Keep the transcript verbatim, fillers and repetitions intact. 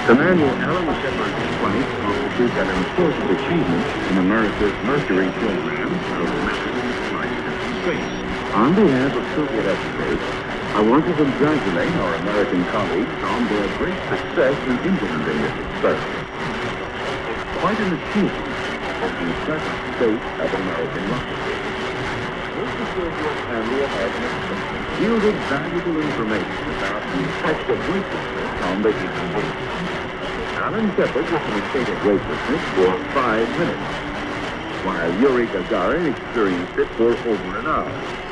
Commander Alan Shepard's flight constitutes an important achievement in America's Mercury program of massive flight into space. On behalf of Soviet experts, I want to congratulate our American colleagues on their great success in implementing this experiment. It's quite an achievement in the present state of American rocketry. This Soviet and the American yielded valuable information about the effect of weightlessness on the human being. Alan Shepard was in a state of weightlessness for five minutes, while Yuri Gagarin experienced it for over an hour.